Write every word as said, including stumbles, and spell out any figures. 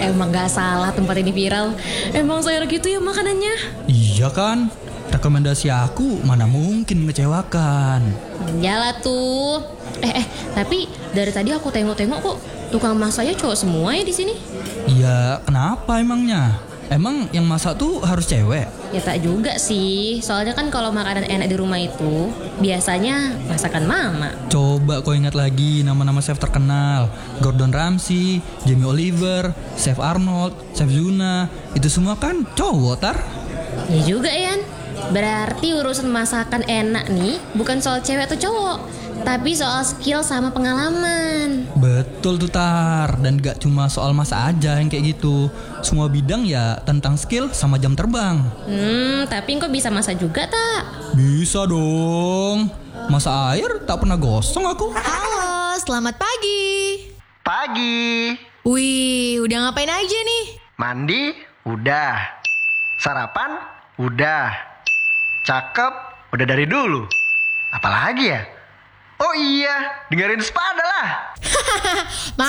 Emang gak salah tempat ini viral. Emang sayur gitu ya makanannya. Iya kan? Rekomendasi aku mana mungkin mengecewakan. Iyalah tuh. Eh eh, tapi dari tadi aku tengok-tengok kok tukang masaknya cowok semua ya di sini. Iya, kenapa emangnya? Emang yang masak tuh harus cewek? Ya tak juga sih. Soalnya kan kalau makanan enak di rumah itu biasanya masakan mama. Coba kau ingat lagi nama-nama chef terkenal. Gordon Ramsay, Jamie Oliver, Chef Arnold, Chef Zuna. Itu semua kan cowok, Tar. Ya juga Yan. Berarti urusan masakan enak nih bukan soal cewek atau cowok, tapi soal skill sama pengalaman. Betul tuh, Tar. Dan gak cuma soal masak aja yang kayak gitu. Semua bidang ya tentang skill sama jam terbang. Hmm, tapi kok bisa masak juga tak? Bisa dong. Masak air tak pernah gosong aku. Halo, selamat pagi. Pagi. Wih, udah ngapain aja nih? Mandi? Udah. Sarapan? Udah. Cakep? Udah dari dulu. Apalagi ya? Oh iya, dengerin Spada lah.